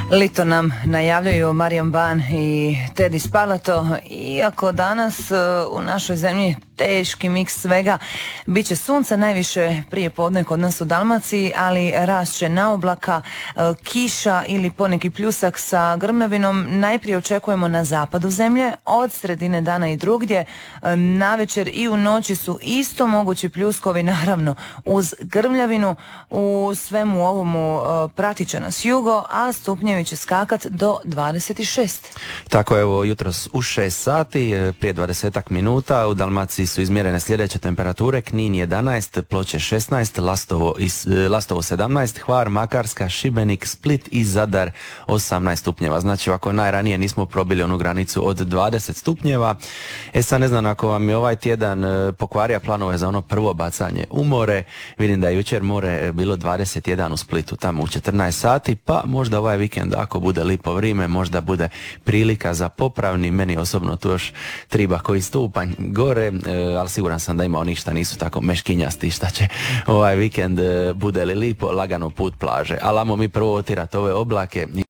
Lito nam najavljuju Marijan Ban i Teddy Spalato, iako danas u našoj zemlji teški miks svega. Biće sunca najviše prije podne kod nas u Dalmaciji, ali rast će na oblaka, kiša ili poneki pljusak sa grmljavinom. Najprije očekujemo na zapadu zemlje, od sredine dana i drugdje. Navečer i u noći su isto mogući pljuskovi, naravno uz grmljavinu. U svemu ovomu pratit će nas jugo, a stupnjevi će skakat do 26. Tako je, evo jutros u 6 sati, prije 20 minuta u Dalmaciji su izmjerene sljedeće temperature: Knin 11, Ploče 16, Lastovo 17, Hvar, Makarska, Šibenik, Split i Zadar 18 stupnjeva. Znači ovako najranije nismo probili onu granicu od 20 stupnjeva. Sad ne znam, ako vam je ovaj tjedan pokvario planove za ono prvo bacanje u more, vidim da je jučer more bilo 21 u Splitu, tamo u 14 sati, pa možda ovaj vikend ako bude lipo vrijeme, možda bude prilika za popravni. Meni osobno tu još triba koji stupanj gore, ali siguran sam da ima onih šta nisu tako meškinjasti, šta će ovaj vikend bude li lipo, lagano put plaže. Ali ajmo mi prvo otirati ove oblake.